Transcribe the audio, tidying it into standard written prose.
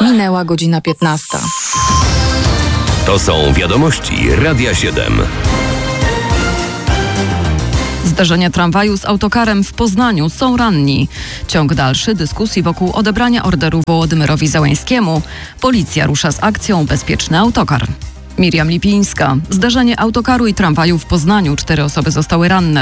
Minęła godzina 15. To są wiadomości Radia 7. Zderzenie tramwaju z autokarem w Poznaniu. Są ranni. Ciąg dalszy dyskusji wokół odebrania orderu Wołodymyrowi Zełańskiemu. Policja rusza z akcją Bezpieczny autokar. Miriam Lipińska. Zderzenie autokaru i tramwaju w Poznaniu. 4 osoby zostały ranne.